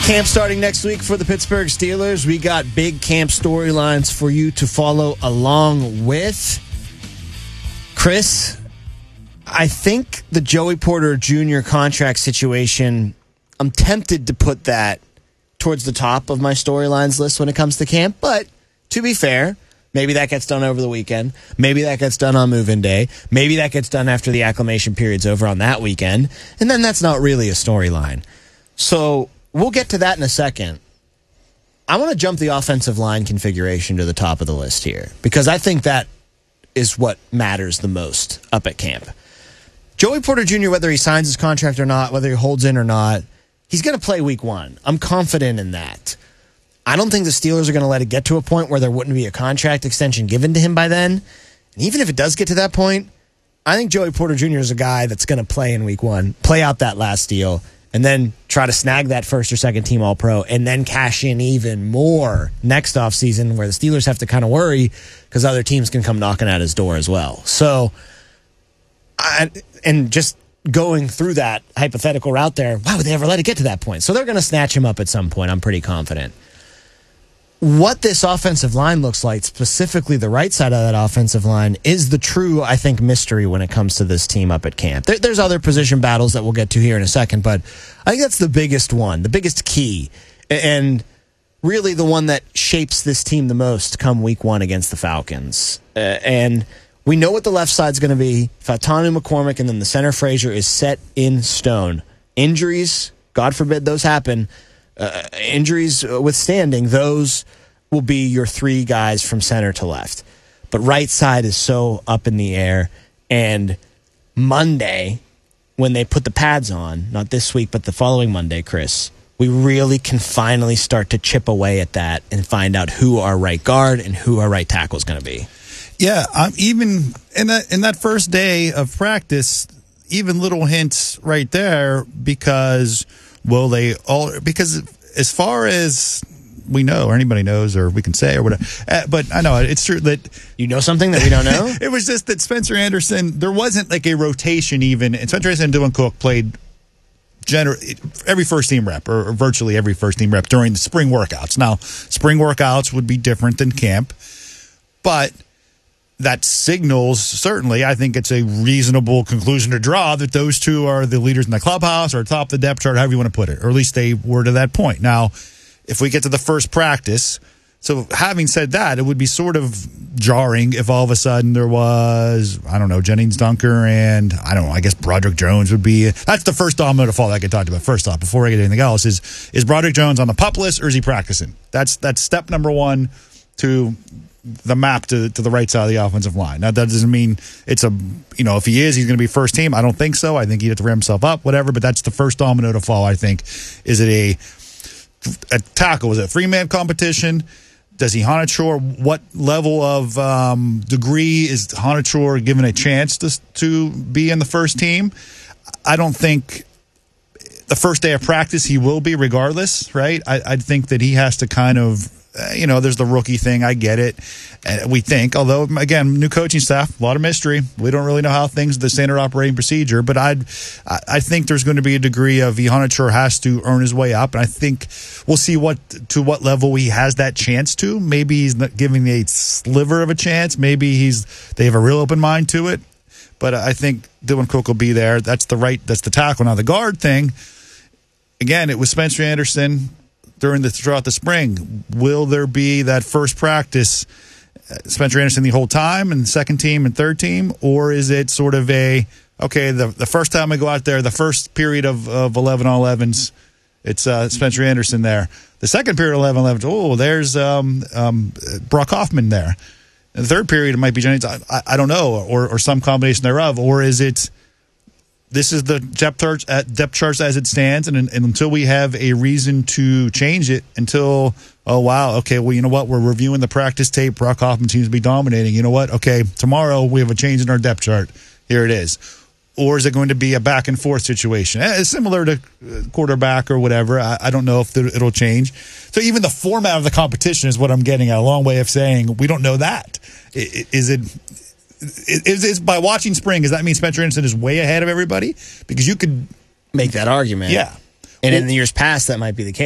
Camp starting next week for the Pittsburgh Steelers. We got big camp storylines for you to follow along with. Chris, I think the Joey Porter Jr. contract situation, I'm tempted to put that towards the top of my storylines list when it comes to camp. But to be fair, maybe that gets done over the weekend. Maybe that gets done on move-in day. Maybe that gets done after the acclimation period's over on that weekend. And then that's not really a storyline. So we'll get to that in a second. I want to jump the offensive line configuration to the top of the list here because I think that is what matters the most up at camp. Joey Porter Jr., whether he signs his contract or not, whether he holds in or not, he's going to play week one. I'm confident in that. I don't think the Steelers are going to let it get to a point where there wouldn't be a contract extension given to him by then. And even if it does get to that point, I think Joey Porter Jr. is a guy that's going to play in week one, play out that last deal, and then try to snag that first or second team All-Pro, and then cash in even more next offseason where the Steelers have to kind of worry because other teams can come knocking at his door as well. So, and just going through that hypothetical route there, why would they ever let it get to that point? So they're going to snatch him up at some point, I'm pretty confident. What this offensive line looks like, specifically the right side of that offensive line, is the true, I think, mystery when it comes to this team up at camp. There's other position battles that we'll get to here in a second, but I think that's the biggest one, the biggest key, and really the one that shapes this team the most come week one against the Falcons. And we know what the left side's going to be. Fautanu McCormick and then the center Frazier is set in stone. Injuries, God forbid those happen, injuries withstanding, those will be your three guys from center to left. But right side is so up in the air. And Monday, when they put the pads on, not this week, but the following Monday, Chris, we really can finally start to chip away at that and find out who our right guard and who our right tackle is going to be. Yeah, even in that first day of practice, even little hints right there because as far as we know, or anybody knows, or we can say, or whatever. But I know it's true that you know something that we don't know. It was just that Spencer Anderson, there wasn't like a rotation even, and Spencer Anderson and Dylan Cook played every first team rep, or virtually every first team rep during the spring workouts. Now, spring workouts would be different than camp, but that signals, certainly, I think it's a reasonable conclusion to draw that those two are the leaders in the clubhouse or top of the depth chart, however you want to put it, or at least they were to that point. Now, if we get to the first practice, so having said that, it would be sort of jarring if all of a sudden there was, I don't know, Jennings Dunker and, I don't know, I guess Broderick Jones would be, that's the first domino to fall that I could talk about. First off, before I get anything else, is Broderick Jones on the PUP list or is he practicing? That's step number one to the map to the right side of the offensive line. Now, that doesn't mean it's if he is, he's going to be first team. I don't think so. I think he'd have to ramp himself up, whatever, but that's the first domino to fall, I think. Is it a tackle? Is it a three-man competition? Does he Honachor? What level of degree is Honachor given a chance to be in the first team? I don't think the first day of practice he will be regardless, right? I think that he has to kind of, there's the rookie thing. I get it. We think, although, again, new coaching staff, a lot of mystery. We don't really know how the standard operating procedure, but I think there's going to be a degree of Honachor has to earn his way up, and I think we'll see to what level he has that chance to. Maybe he's not giving a sliver of a chance. Maybe they have a real open mind to it, but I think Dylan Cook will be there. That's the tackle. Now, the guard thing, again, it was Spencer Anderson throughout the spring. Will there be that first practice, Spencer Anderson the whole time, and second team and third team, or is it sort of the first time I go out there, the first period of 11 on 11s, it's Spencer Anderson there. The second period of 11 on 11s, there's Brock Hoffman there. And the third period, it might be Jennings. I don't know, or some combination thereof, or is it? This is the depth charts as it stands, and until we have a reason to change it, you know what, we're reviewing the practice tape, Brock Hoffman seems to be dominating. You know what, okay, tomorrow we have a change in our depth chart. Here it is. Or is it going to be a back and forth situation? It's similar to quarterback or whatever. I don't know if it'll change. So even the format of the competition is what I'm getting at. A long way of saying we don't know that. Is by watching spring, does that mean Spencer Anderson is way ahead of everybody? Because you could make that argument. Yeah. And in the years past, that might be the case.